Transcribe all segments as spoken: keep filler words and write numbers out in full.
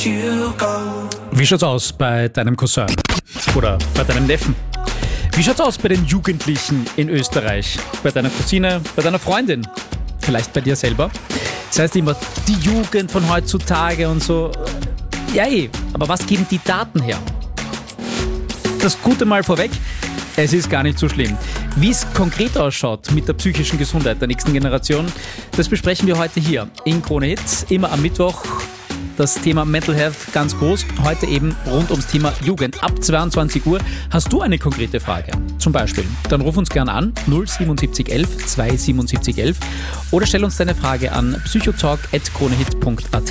Wie schaut's aus bei deinem Cousin oder bei deinem Neffen? Wie schaut's aus bei den Jugendlichen in Österreich? Bei deiner Cousine, bei deiner Freundin? Vielleicht bei dir selber? Das heißt immer, die Jugend von heutzutage und so. Ja, eh, aber was geben die Daten her? Das Gute mal vorweg, es ist gar nicht so schlimm. Wie es konkret ausschaut mit der psychischen Gesundheit der nächsten Generation, das besprechen wir heute hier in Krone Hit, immer am Mittwoch. Das Thema Mental Health ganz groß, heute eben rund ums Thema Jugend. Ab zweiundzwanzig Uhr hast du eine konkrete Frage, zum Beispiel, dann ruf uns gerne an, null siebenundsiebzig elf zweihundertsiebenundsiebzig elf oder stell uns deine Frage an psychotalk at kronehit punkt at.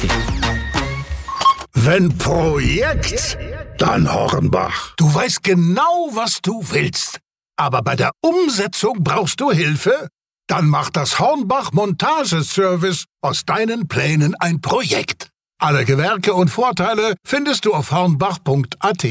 Wenn Projekt, dann Hornbach. Du weißt genau, was du willst. Aber bei der Umsetzung brauchst du Hilfe? Dann macht das Hornbach Montageservice aus deinen Plänen ein Projekt. Alle Gewerke und Vorteile findest du auf hornbach punkt at.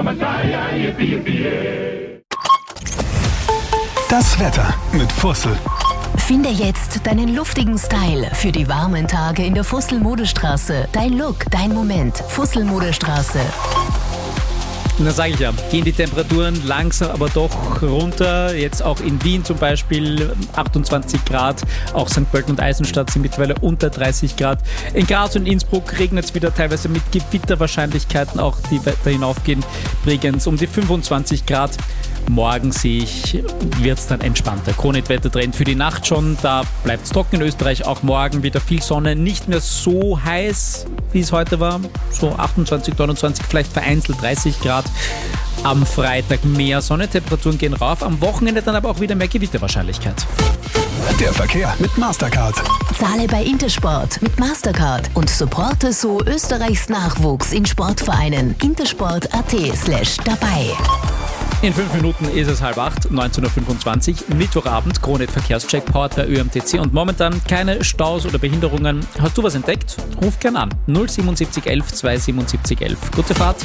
Das Wetter mit Fussel. Finde jetzt deinen luftigen Style für die warmen Tage in der Fussel-Modestraße. Dein Look, dein Moment. Fussel-Modestraße. Und dann sage ich ja, gehen die Temperaturen langsam aber doch runter. Jetzt auch in Wien zum Beispiel achtundzwanzig Grad. Auch Sankt Pölten und Eisenstadt sind mittlerweile unter dreißig Grad. In Graz und Innsbruck regnet es wieder teilweise mit Gewitterwahrscheinlichkeiten, auch die weiter hinaufgehen. Bregenz um die fünfundzwanzig Grad. Morgen sehe ich, wird es dann entspannter. Kronit-Wettertrend für die Nacht schon. Da bleibt es trocken in Österreich. Auch morgen wieder viel Sonne. Nicht mehr so heiß, wie es heute war. So achtundzwanzig, neunundzwanzig, vielleicht vereinzelt dreißig Grad. Am Freitag mehr Sonne. Temperaturen gehen rauf. Am Wochenende dann aber auch wieder mehr Gewitterwahrscheinlichkeit. Der Verkehr mit Mastercard. Zahle bei Intersport mit Mastercard und supporte so Österreichs Nachwuchs in Sportvereinen. intersport punkt at slash dabei. In fünf Minuten ist es halb acht, neunzehn Uhr fünfundzwanzig, Mittwochabend, Krone Verkehrscheck, powered bei Ö M T C und momentan keine Staus oder Behinderungen. Hast du was entdeckt? Ruf gern an, null siebenundsiebzig elf zweihundertsiebenundsiebzig elf. Gute Fahrt.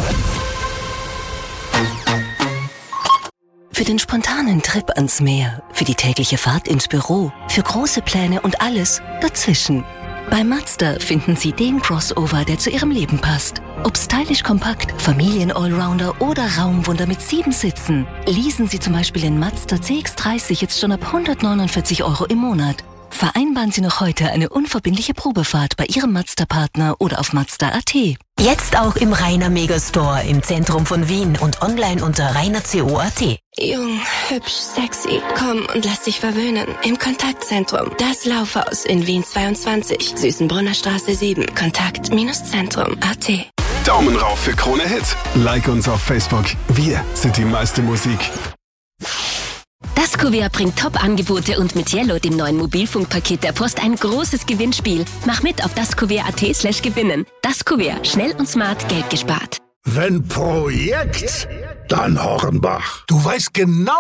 Für den spontanen Trip ans Meer, für die tägliche Fahrt ins Büro, für große Pläne und alles dazwischen. Bei Mazda finden Sie den Crossover, der zu Ihrem Leben passt. Ob stylisch kompakt, Familien-Allrounder oder Raumwunder mit sieben Sitzen. Leasen Sie zum Beispiel den Mazda C X dreißig jetzt schon ab hundertneunundvierzig Euro im Monat. Vereinbaren Sie noch heute eine unverbindliche Probefahrt bei Ihrem Mazda-Partner oder auf mazda punkt at. Jetzt auch im Rainer Megastore im Zentrum von Wien und online unter rainer punkt co punkt at. Jung, hübsch, sexy. Komm und lass dich verwöhnen. Im Kontaktzentrum. Das Laufhaus in Wien zweiundzwanzig. Süßenbrunner Straße sieben. Kontakt-Zentrum punkt at. Daumen rauf für Krone Hit. Like uns auf Facebook. Wir sind die meiste Musik. Das Kuvert bringt Top-Angebote und mit Yellow, dem neuen Mobilfunkpaket der Post, ein großes Gewinnspiel. Mach mit auf daskuvert punkt at slash gewinnen. Das Kuvert. Schnell und smart Geld gespart. Wenn Projekt, dann Hornbach. Du weißt genau,